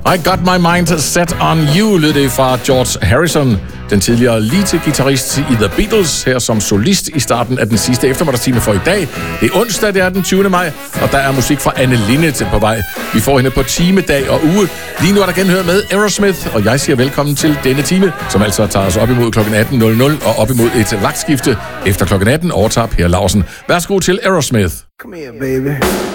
I Got My Mind Set On You, lød det fra George Harrison, den tidligere lead-guitarist i The Beatles, her som solist i starten af den sidste eftermiddagstime for i dag. Det er onsdag, det er den 20. maj, og der er musik fra Anne Linnet på vej. Vi får hende på time, dag og uge. Lige nu er der genhørt med Aerosmith, og jeg siger velkommen til denne time, som altså tager os op imod kl. 18.00 og op imod et vagtskifte. Efter kl. 18 overtager Per Lausen. Værsgo til Aerosmith. Come here, baby.